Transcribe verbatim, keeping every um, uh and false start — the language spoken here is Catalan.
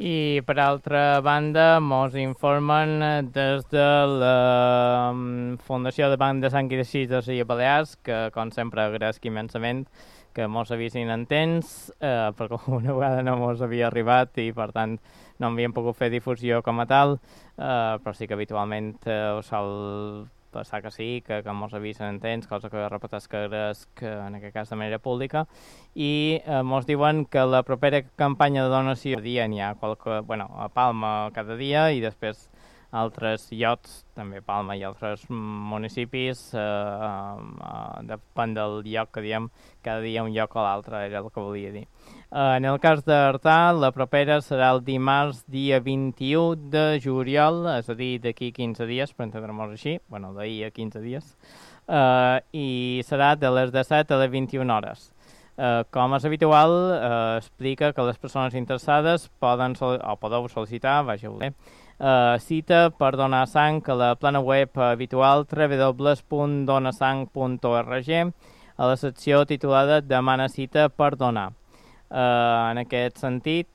I, per altra banda, mos informen des de la Fundació de Banc de Sang i Teixits de les Illes Balears, que, com sempre, agraeixo immensament que mos avisin en temps, eh, perquè alguna vegada no mos havia arribat i, per tant, no havíem pogut fer difusió com a tal, eh, però sí que habitualment eh, ho sol passar que sí, que, que mos avisen en temps, cosa que repeteix que agraeixo, en aquest cas de manera pública, i eh, mos diuen que la propera campanya de donació cada dia n'hi ha qualque, bueno, a Palma cada dia i després altres llocs, també Palma i altres municipis, eh, eh, depèn del lloc que diem, cada dia un lloc o l'altre, era el que volia dir. Eh, en el cas d'Artà, la propera serà el dimarts dia vint-i-u de juliol, és a dir, d'aquí quinze dies, per entendre-nos així, bueno, d'ahir a quinze dies, eh, i serà de les disset a les vint-i-una hores. Uh, com és habitual, uh, explica que les persones interessades poden sol o podeu sol·licitar, vageu bé, uh, cita per donar sang a la plana web habitual w w w punt donasang punt org a la secció titulada Demana cita per donar. Uh, en aquest sentit,